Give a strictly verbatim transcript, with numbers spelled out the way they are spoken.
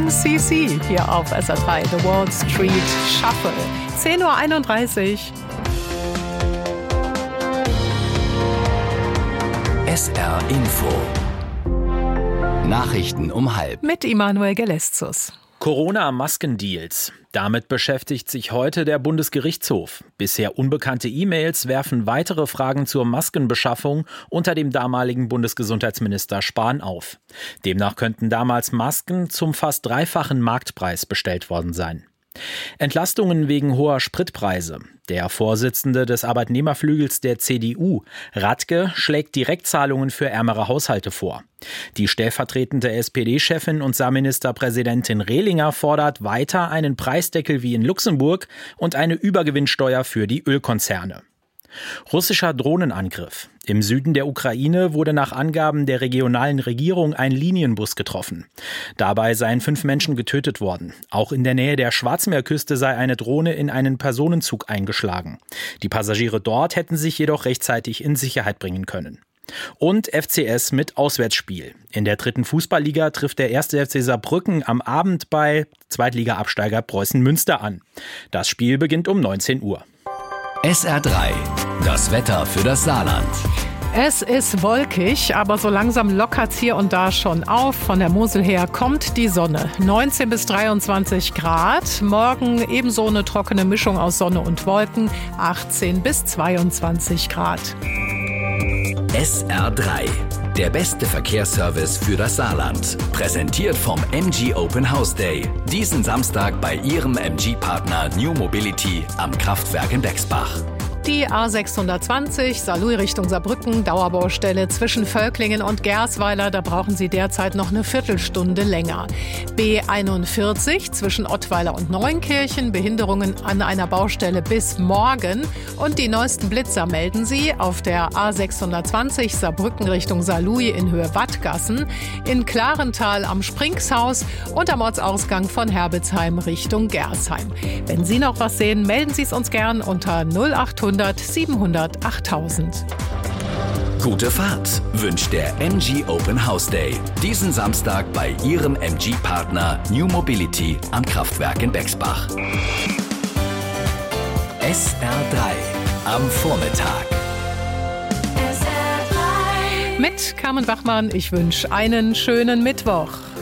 N C C hier auf S R drei, The Wall Street Shuffle. zehn Uhr einunddreißig. S R Info. Nachrichten um halb. Mit Immanuel Geleszus. Corona-Maskendeals. Damit beschäftigt sich heute der Bundesgerichtshof. Bisher unbekannte E-Mails werfen weitere Fragen zur Maskenbeschaffung unter dem damaligen Bundesgesundheitsminister Spahn auf. Demnach könnten damals Masken zum fast dreifachen Marktpreis bestellt worden sein. Entlastungen wegen hoher Spritpreise. Der Vorsitzende des Arbeitnehmerflügels der C D U, Radke, schlägt Direktzahlungen für ärmere Haushalte vor. Die stellvertretende S P D-Chefin und Saarministerpräsidentin Rehlinger fordert weiter einen Preisdeckel wie in Luxemburg und eine Übergewinnsteuer für die Ölkonzerne. Russischer Drohnenangriff. Im Süden der Ukraine wurde nach Angaben der regionalen Regierung ein Linienbus getroffen. Dabei seien fünf Menschen getötet worden. Auch in der Nähe der Schwarzmeerküste sei eine Drohne in einen Personenzug eingeschlagen. Die Passagiere dort hätten sich jedoch rechtzeitig in Sicherheit bringen können. Und F C S mit Auswärtsspiel. In der dritten Fußballliga trifft der erste F C Saarbrücken am Abend bei Zweitliga-Absteiger Preußen Münster an. Das Spiel beginnt um neunzehn Uhr. S R drei, das Wetter für das Saarland. Es ist wolkig, aber so langsam lockert's hier und da schon auf. Von der Mosel her kommt die Sonne. neunzehn bis dreiundzwanzig Grad. Morgen ebenso eine trockene Mischung aus Sonne und Wolken. achtzehn bis zweiundzwanzig Grad. S R drei, der beste Verkehrsservice für das Saarland. Präsentiert vom M G Open House Day. Diesen Samstag bei Ihrem M G-Partner New Mobility am Kraftwerk in Bexbach. Die A sechshundertzwanzig, Saarlouis Richtung Saarbrücken, Dauerbaustelle zwischen Völklingen und Gersweiler, da brauchen Sie derzeit noch eine Viertelstunde länger. B einundvierzig zwischen Ottweiler und Neunkirchen, Behinderungen an einer Baustelle bis morgen. Und die neuesten Blitzer melden Sie auf der A sechshundertzwanzig Saarbrücken Richtung Saarlouis in Höhe Wattgassen, in Klarental am Springshaus und am Ortsausgang von Herbetsheim Richtung Gersheim. Wenn Sie noch was sehen, melden Sie es uns gern unter null achthundert siebenhundert achttausend. Gute Fahrt wünscht der M G Open House Day. Diesen Samstag bei Ihrem M G-Partner New Mobility am Kraftwerk in Bexbach. S R drei am Vormittag. Mit Carmen Bachmann, ich wünsche einen schönen Mittwoch.